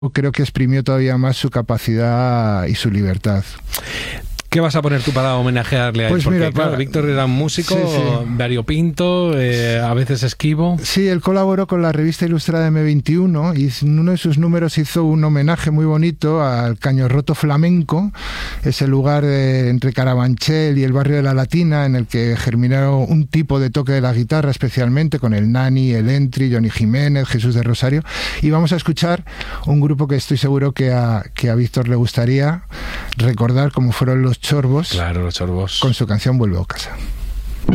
creo que exprimió todavía más su capacidad y su libertad. ¿Qué vas a poner tú para homenajearle a él? Pues porque, mira, claro, Víctor era un músico variopinto, a veces esquivo. Sí, él colaboró con la revista ilustrada M21 y en uno de sus números hizo un homenaje muy bonito al Caño Roto Flamenco, ese lugar entre Carabanchel y el barrio de la Latina, en el que germinaron un tipo de toque de la guitarra, especialmente con el Nani, el Entry, Johnny Jiménez, Jesús de Rosario. Y vamos a escuchar un grupo que estoy seguro que a Víctor le gustaría recordar, como fueron los Chorbos. Claro, los Chorbos. Con su canción Vuelvo a casa.